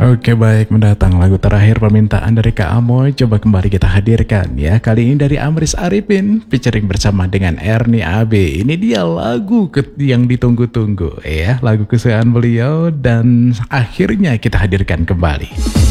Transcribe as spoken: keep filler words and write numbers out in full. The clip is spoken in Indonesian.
Oke baik, mendatang lagu terakhir permintaan dari Kak Amoy. Coba kembali kita hadirkan ya. Kali ini dari Amris Arifin featuring bersama dengan Ernie A B. Ini dia lagu ke- yang ditunggu-tunggu ya. Lagu kesukaan beliau dan akhirnya kita hadirkan kembali.